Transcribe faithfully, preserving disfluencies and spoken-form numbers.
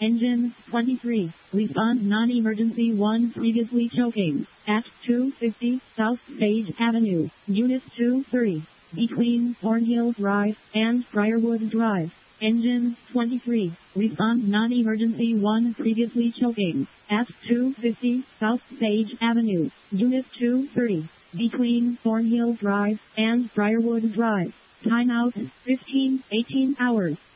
Engine twenty-three. Respond non-emergency one previously choking. At two fifty South Sage Avenue, Unit two thirty. Between Thornhill Drive and Briarwood Drive. Engine twenty-three. Respond non-emergency one previously choking. At two fifty South Sage Avenue, Unit two thirty. Between Thornhill Drive and Briarwood Drive. Timeout fifteen eighteen hours.